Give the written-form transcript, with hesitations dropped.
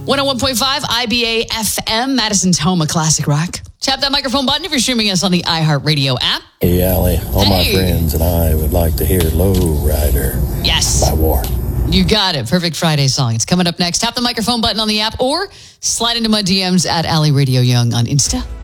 101.5 IBA FM, Madison's home of classic rock. Tap that microphone button if you're streaming us on the iHeartRadio app. Hey, Allie, all my friends and I would like to hear Low Rider. Yes. By War. You got it. Perfect Friday song. It's coming up next. Tap the microphone button on the app or slide into my DMs at Allie Radio Young on Insta.